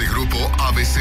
de Grupo ABC.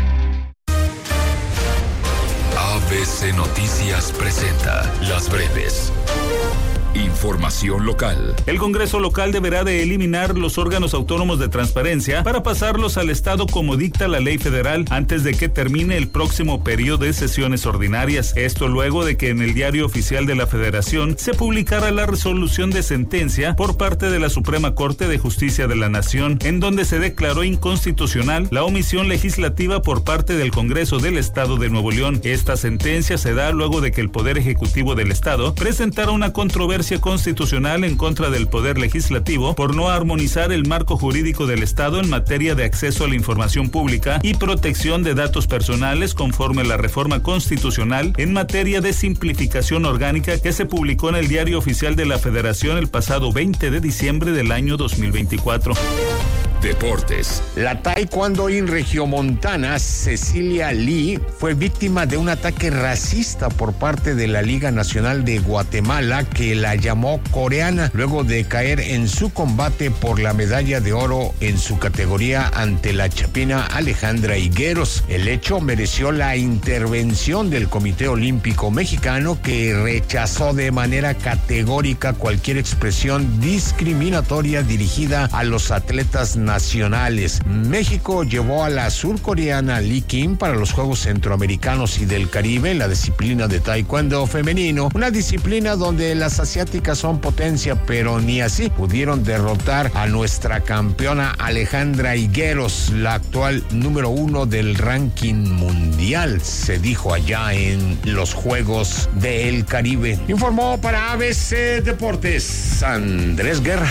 ABC Noticias presenta Las Breves. Información local. El Congreso local deberá de eliminar los órganos autónomos de transparencia para pasarlos al Estado como dicta la ley federal antes de que termine el próximo periodo de sesiones ordinarias. Esto luego de que en el Diario Oficial de la Federación se publicara la resolución de sentencia por parte de la Suprema Corte de Justicia de la Nación, en donde se declaró inconstitucional la omisión legislativa por parte del Congreso del Estado de Nuevo León. Esta sentencia se da luego de que el Poder Ejecutivo del Estado presentara una controversia constitucional en contra del Poder Legislativo por no armonizar el marco jurídico del Estado en materia de acceso a la información pública y protección de datos personales conforme a la reforma constitucional en materia de simplificación orgánica que se publicó en el Diario Oficial de la Federación el pasado 20 de diciembre del año 2024. Deportes. La taekwondoín regiomontana Cecilia Lee fue víctima de un ataque racista por parte de la Liga Nacional de Guatemala, que la llamó coreana luego de caer en su combate por la medalla de oro en su categoría ante la chapina Alejandra Higueros. El hecho mereció la intervención del Comité Olímpico Mexicano, que rechazó de manera categórica cualquier expresión discriminatoria dirigida a los atletas nacionales. México llevó a la surcoreana Lee Kim para los Juegos Centroamericanos y del Caribe en la disciplina de taekwondo femenino, una disciplina donde las asiáticas son potencia, pero ni así pudieron derrotar a nuestra campeona Alejandra Higueros, la actual número 1 del ranking mundial, se dijo allá en los Juegos del Caribe. Informó para ABC Deportes Andrés Guerra.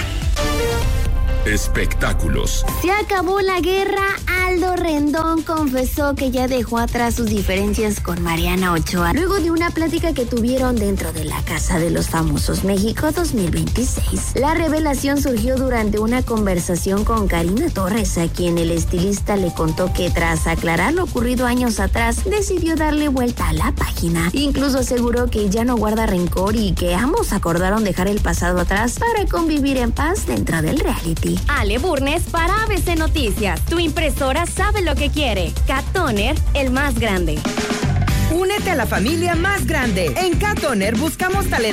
Espectáculos. Se acabó la guerra. Aldo Rendón confesó que ya dejó atrás sus diferencias con Mariana Ochoa luego de una plática que tuvieron dentro de la Casa de los Famosos México 2026. La revelación surgió durante una conversación con Karina Torres, a quien el estilista le contó que tras aclarar lo ocurrido años atrás, decidió darle vuelta a la página. Incluso aseguró que ya no guarda rencor y que ambos acordaron dejar el pasado atrás para convivir en paz dentro del reality. Ale Burnes para ABC Noticias. Tu impresora sabe lo que quiere. Cat Toner, el más grande. Únete a la familia más grande. En Cat Toner buscamos talento